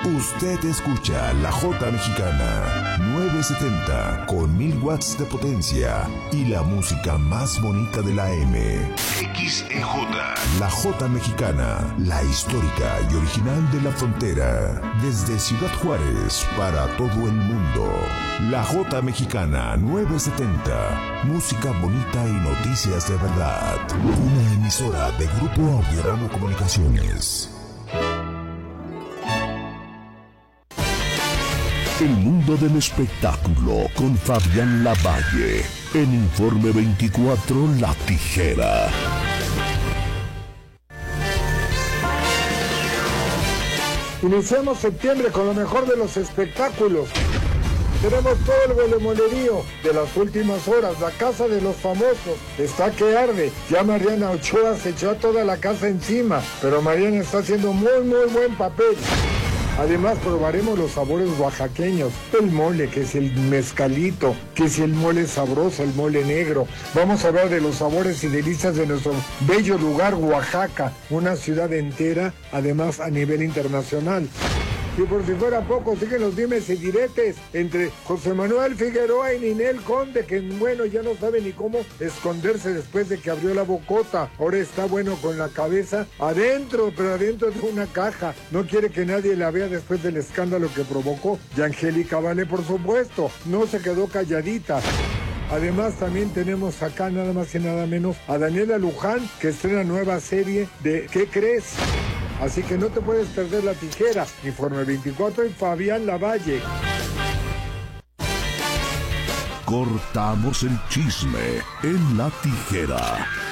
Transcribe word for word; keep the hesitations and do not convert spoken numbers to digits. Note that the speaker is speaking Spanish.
Usted escucha La Jota Mexicana nueve setenta con mil watts de potencia y la música más bonita de la M. X E J. La Jota Mexicana, la histórica y original de la frontera. Desde Ciudad Juárez para todo el mundo. La Jota Mexicana nueve setenta. Música bonita y noticias de verdad. Una emisora de Grupo Audiodrama Comunicaciones. El mundo del espectáculo con Fabián Lavalle. En Informe veinticuatro, La Tijera. Iniciamos septiembre con lo mejor de los espectáculos. Tenemos todo el golemolerío de las últimas horas, la casa de los famosos, está que arde. Ya Mariana Ochoa se echó a toda la casa encima, pero Mariana está haciendo muy muy buen papel. Además probaremos los sabores oaxaqueños, el mole, que es el mezcalito, que es el mole sabroso, el mole negro. Vamos a hablar de los sabores y delicias de nuestro bello lugar, Oaxaca, una ciudad entera, además a nivel internacional. Y por si fuera poco, siguen los dimes y diretes entre José Manuel Figueroa y Ninel Conde, que bueno, ya no sabe ni cómo esconderse después de que abrió la bocota. Ahora está bueno con la cabeza adentro, pero adentro de una caja. No quiere que nadie la vea después del escándalo que provocó. Y Angélica Vale, por supuesto, no se quedó calladita. Además también tenemos acá nada más y nada menos a Daniela Luján, que estrena nueva serie de ¿Qué crees? Así que no te puedes perder La Tijera. Informe veinticuatro y Fabián Lavalle. Cortamos el chisme en La Tijera.